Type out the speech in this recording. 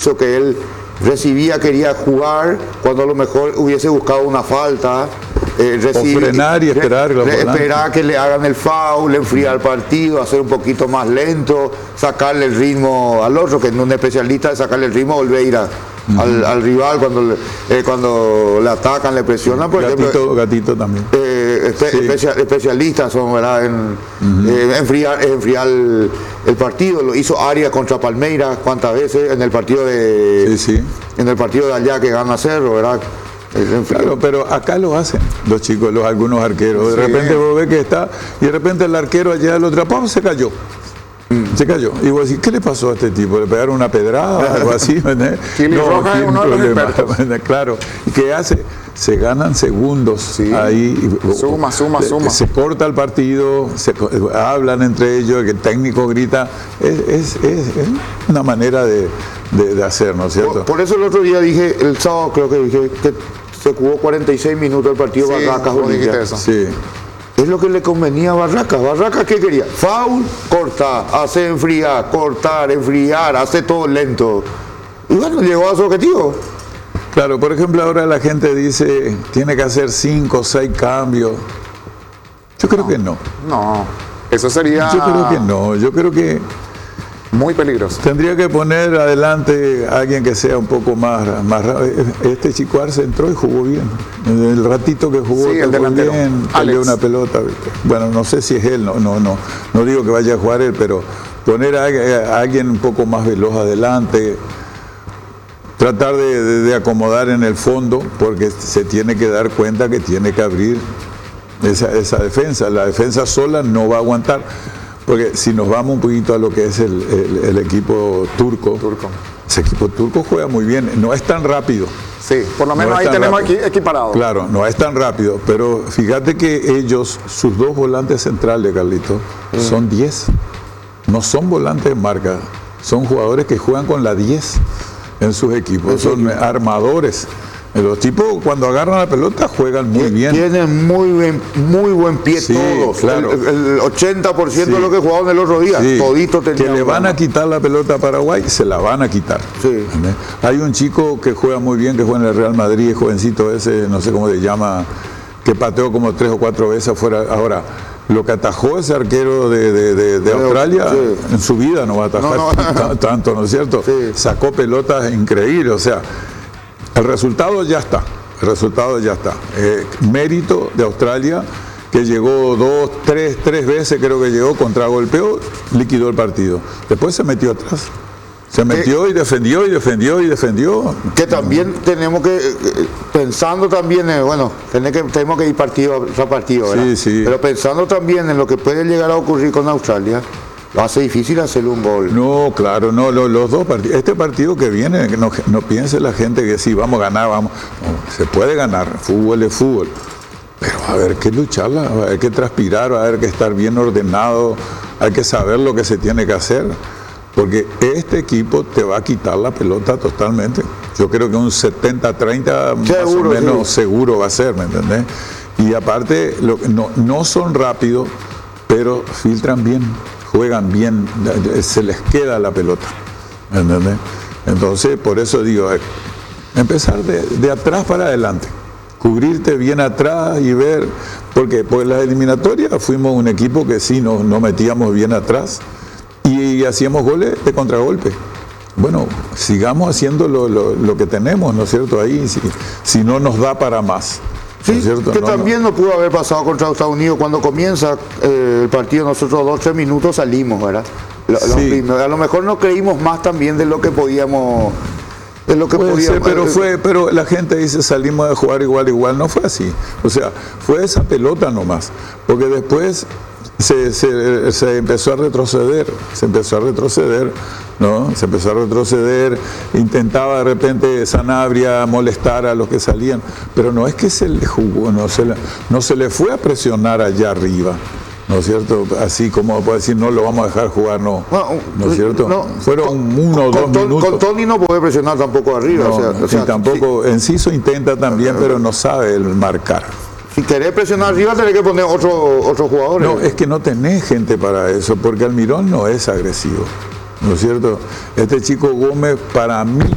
hizo que él recibía, quería jugar, cuando a lo mejor hubiese buscado una falta. O frenar y esperar. Esperar que le hagan el foul, enfriar el partido, hacer un poquito más lento, sacarle el ritmo al otro, que es un especialista de sacarle el ritmo, volver a ir al rival cuando le atacan, le presionan. Por ejemplo, Gatito también. Especialistas son, ¿verdad? En enfriar el partido. Lo hizo Arias contra Palmeiras, cuántas veces en el partido en el partido de allá que gana Cerro, ¿verdad? Claro, pero acá lo hacen los chicos, algunos arqueros. De repente vos ves que está, y de repente el arquero allá lo atrapó, se cayó. Se cayó. Y vos decís, ¿qué le pasó a este tipo? ¿Le pegaron una pedrada o algo así? Roja es uno de los expertos. Claro. ¿Y qué hace? Se ganan segundos ahí. Suma. Se corta el partido, hablan entre ellos, que el técnico grita. Es una manera de hacer, ¿no es cierto? Por eso el otro día dije, el sábado creo que dije que se jugó 46 minutos el partido Barracas. Sí. Es lo que le convenía a Barracas. ¿Barracas qué quería? Foul, corta, hace enfriar, cortar, enfriar, hace todo lento. Y bueno, llegó a su objetivo. Claro, por ejemplo, ahora la gente dice, tiene que hacer 5 o 6 cambios. Yo creo que no. No, eso sería... Yo creo que no, yo creo que... muy peligroso. Tendría que poner adelante a alguien que sea un poco más este chico Arce entró y jugó bien. El ratito que jugó, el delantero, bien, peleó una pelota. Bueno, no sé si es él, no digo que vaya a jugar él, pero poner a alguien un poco más veloz adelante, tratar de acomodar en el fondo, porque se tiene que dar cuenta que tiene que abrir esa defensa. La defensa sola no va a aguantar. Porque si nos vamos un poquito a lo que es el equipo turco, ese equipo turco juega muy bien, no es tan rápido. Sí, por lo menos ahí tenemos aquí equiparado. Claro, no es tan rápido, pero fíjate que ellos, sus 2 volantes centrales, Carlito, son 10. No son volantes de marca, son jugadores que juegan con la 10 en sus equipos, son armadores. Los tipos cuando agarran la pelota juegan muy bien. Tienen muy buen pie todos. Claro. El 80% de lo que jugaban el otro día, todito tenían. Que le van a quitar la pelota a Paraguay, se la van a quitar. Sí. Hay un chico que juega muy bien, que juega en el Real Madrid, jovencito ese, no sé cómo se llama, que pateó como 3 o 4 veces afuera. Ahora, lo que atajó ese arquero de Australia, en su vida no va a atajar tanto, ¿no es cierto? Sí. Sacó pelotas increíbles, o sea, el resultado ya está. Mérito de Australia, que llegó 3 veces, creo que llegó, contragolpeó, liquidó el partido. Después se metió atrás. Se metió y defendió. Que también tenemos que, pensando también, tenemos que ir partido a partido, ¿verdad? Sí. Pero pensando también en lo que puede llegar a ocurrir con Australia, lo hace difícil hacerle un gol. No, claro, no, los 2 partidos. Este partido que viene, no piense la gente que sí, vamos a ganar, vamos. No, se puede ganar, fútbol es fútbol. Pero va a haber que lucharla, va a haber que transpirar, va a haber que estar bien ordenado, hay que saber lo que se tiene que hacer. Porque este equipo te va a quitar la pelota totalmente. Yo creo que un 70-30 más o menos seguro va a ser, ¿me entendés? Y aparte, no son rápidos, pero filtran bien. Juegan bien, se les queda la pelota, ¿entendés? Entonces, por eso digo, empezar de atrás para adelante, cubrirte bien atrás y ver, porque pues la eliminatoria fuimos un equipo que sí nos metíamos bien atrás y hacíamos goles de contragolpe. Bueno, sigamos haciendo lo que tenemos, ¿no es cierto? Ahí, si no nos da para más. Sí, ¿no es cierto? Que también no pudo haber pasado contra Estados Unidos. Cuando comienza el partido, nosotros 2-3 minutos salimos, ¿verdad? A lo mejor no creímos más también de lo que podíamos. Pero la gente dice salimos de jugar igual, no fue así. O sea, fue esa pelota nomás. Porque después se empezó a retroceder, ¿no? Se empezó a retroceder, intentaba de repente Sanabria molestar a los que salían, pero no es que se le jugó, no se le fue a presionar allá arriba, ¿no es cierto? Así como puede decir, no lo vamos a dejar jugar, ¿no es cierto? No, fueron 1 o 2 minutos. Con Tony no puede presionar tampoco arriba. Tampoco, Enciso intenta también, pero no sabe el marcar. Si querés presionar arriba, tenés que poner otros jugadores. No, es que no tenés gente para eso, porque Almirón no es agresivo, ¿no es cierto? Este chico Gómez, para mí,